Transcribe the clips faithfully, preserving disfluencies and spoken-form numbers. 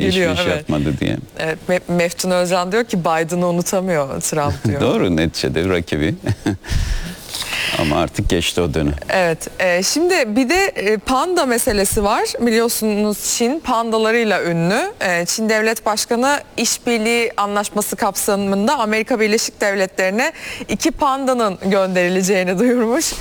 gülüyor. Hiçbir iş evet. yapmadı diye. Evet, Me- Meftun Özcan diyor ki Biden'ı unutamıyor Trump diyor. Doğru, neticede rakibi. Ama artık geçti o dönem. Evet. E, şimdi bir de e, panda meselesi var. Biliyorsunuz Çin pandalarıyla ünlü. E, Çin Devlet Başkanı işbirliği anlaşması kapsamında Amerika Birleşik Devletleri'ne iki pandanın gönderileceğini duyurmuş.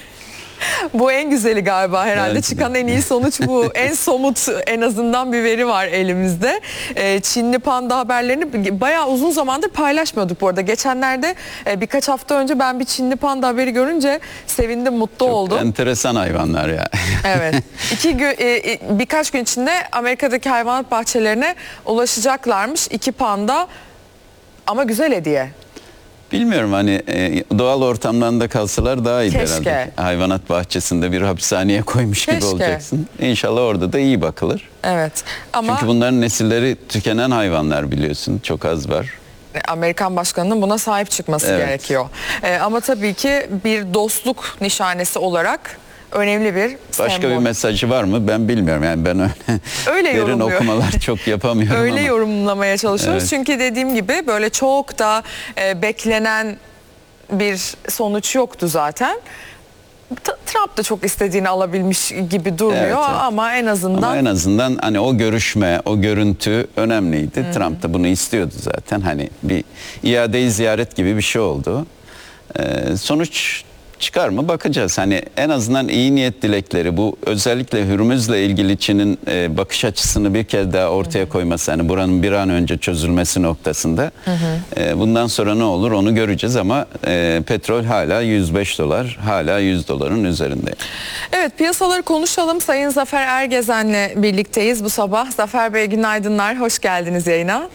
Bu en güzeli galiba herhalde. Evet. Çıkan en iyi sonuç bu. En somut, en azından bir veri var elimizde. Ee, Çinli panda haberlerini bayağı uzun zamandır paylaşmıyorduk bu arada. Geçenlerde e, birkaç hafta önce ben bir Çinli panda haberi görünce sevindim, mutlu Çok oldum. enteresan hayvanlar ya. Evet. İki gü- e, e, birkaç gün içinde Amerika'daki hayvanat bahçelerine ulaşacaklarmış iki panda. Ama güzel hediye. Bilmiyorum, hani e, doğal ortamlarında kalsalar daha iyi Keşke. herhalde. Hayvanat bahçesinde bir hapishaneye koymuş Keşke. gibi olacaksın. İnşallah orada da iyi bakılır. Evet. Ama Çünkü bunların nesilleri tükenen hayvanlar, biliyorsun. Çok az var. Amerikan başkanının buna sahip çıkması Evet. gerekiyor. Ee, ama tabii ki bir dostluk nişanesi olarak önemli bir Başka sembol. bir mesajı var mı? Ben bilmiyorum. Yani ben öyle, Öyle derin yorumluyor. okumalar çok yapamıyorum Öyle ama. yorumlamaya çalışıyoruz. Evet. Çünkü dediğim gibi böyle çok da e, beklenen bir sonuç yoktu zaten. T- Trump da çok istediğini alabilmiş gibi durmuyor, Evet, evet. ama en azından Ama en azından hani o görüşme, o görüntü önemliydi. Hmm. Trump da bunu istiyordu zaten. Hani bir iadeyi ziyaret gibi bir şey oldu. Ee, sonuç çıkar mı bakacağız. Hani en azından iyi niyet dilekleri, bu özellikle Hürmüz'le ilgili Çin'in e, bakış açısını bir kez daha ortaya koyması, hani buranın bir an önce çözülmesi noktasında. Hı hı. E, bundan sonra ne olur onu göreceğiz ama e, petrol hala yüz beş dolar, hala yüz doların üzerinde. Evet, piyasaları konuşalım. Sayın Zafer Ergezen'le birlikteyiz bu sabah. Zafer Bey, günaydınlar, hoş geldiniz yayına.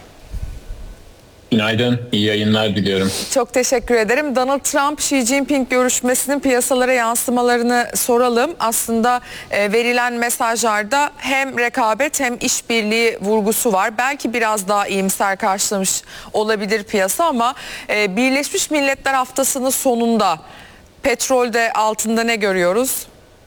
Günaydın, iyi yayınlar diliyorum. Çok teşekkür ederim. Donald Trump-Xi Jinping görüşmesinin piyasalara yansımalarını soralım. Aslında e, verilen mesajlarda hem rekabet hem işbirliği vurgusu var. Belki biraz daha iyimser karşılamış olabilir piyasa ama e, Birleşmiş Milletler haftasının sonunda petrolde, altında ne görüyoruz?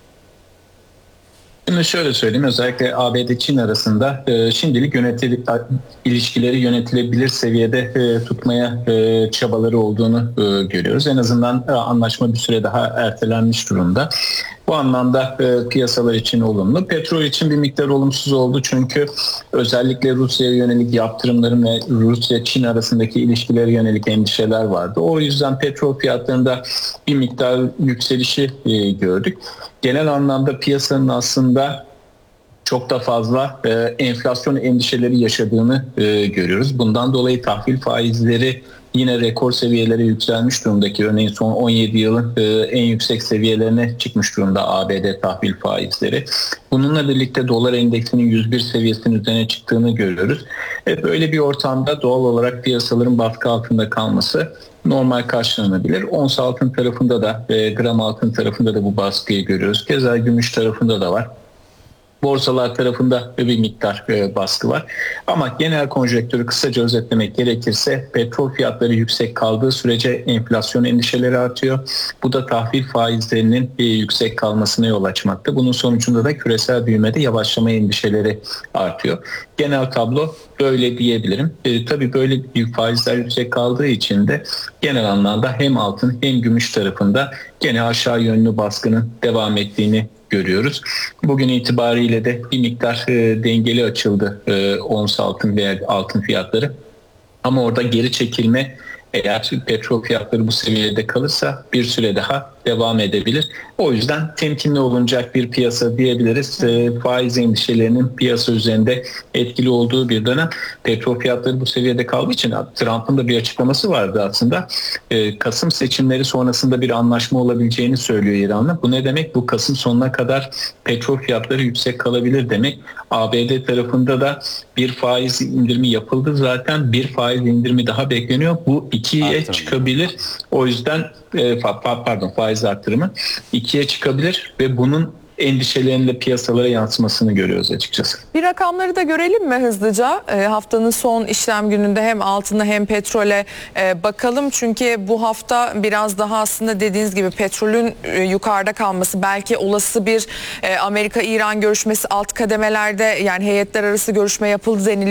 Şimdi şöyle söyleyeyim, özellikle A B D-Çin arasında e, şimdilik yönetil, ilişkileri yönetilebilir seviyede e, tutmaya e, çabaları olduğunu e, görüyoruz. En azından e, anlaşma bir süre daha ertelenmiş durumda. Bu anlamda e, piyasalar için olumlu. Petrol için bir miktar olumsuz oldu çünkü özellikle Rusya'ya yönelik yaptırımların ve Rusya-Çin arasındaki ilişkilere yönelik endişeler vardı. O yüzden petrol fiyatlarında bir miktar yükselişi e, gördük. Genel anlamda piyasanın aslında çok da fazla e, enflasyon endişeleri yaşadığını e, görüyoruz. Bundan dolayı tahvil faizleri yine rekor seviyelere yükselmiş durumdaki, örneğin son on yedi yılın e, en yüksek seviyelerine çıkmış durumda A B D tahvil faizleri. Bununla birlikte dolar endeksinin yüz bir seviyesinin üzerine çıktığını görüyoruz. E, böyle bir ortamda doğal olarak piyasaların baskı altında kalması normal karşılanabilir. Ons altın tarafında da, e, gram altın tarafında da bu baskıyı görüyoruz. Keza gümüş tarafında da var. Borsalar tarafında bir miktar e, baskı var. Ama genel konjektürü kısaca özetlemek gerekirse petrol fiyatları yüksek kaldığı sürece enflasyon endişeleri artıyor. Bu da tahvil faizlerinin e, yüksek kalmasına yol açmakta. Bunun sonucunda da küresel büyümede yavaşlama endişeleri artıyor. Genel tablo böyle diyebilirim. E, tabii böyle faizler yüksek kaldığı için de genel anlamda hem altın hem gümüş tarafında gene aşağı yönlü baskının devam ettiğini görüyoruz. Bugün itibariyle de bir miktar e, dengeli açıldı e, ons altın veya altın fiyatları. Ama orada geri çekilme, eğer petrol fiyatları bu seviyede kalırsa bir süre daha devam edebilir. O yüzden temkinli olunacak bir piyasa diyebiliriz. E, faiz endişelerinin piyasa üzerinde etkili olduğu bir dönem. Petrol fiyatları bu seviyede kaldığı için Trump'ın da bir açıklaması vardı aslında. E, Kasım seçimleri sonrasında bir anlaşma olabileceğini söylüyor İran'la. Bu ne demek? Bu Kasım sonuna kadar petrol fiyatları yüksek kalabilir demek. A B D tarafında da bir faiz indirimi yapıldı zaten. Bir faiz indirimi daha bekleniyor. Bu ikiye Artırım. çıkabilir. O yüzden e, pardon faiz artırımı ikiye çıkabilir ve bunun endişelerinde piyasalara yansımasını görüyoruz açıkçası. Bir rakamları da görelim mi hızlıca? E, haftanın son işlem gününde hem altına hem petrole e, bakalım. Çünkü bu hafta biraz daha aslında dediğiniz gibi petrolün e, yukarıda kalması, belki olası bir e, Amerika-İran görüşmesi alt kademelerde, yani heyetler arası görüşme yapıldı deniliyor.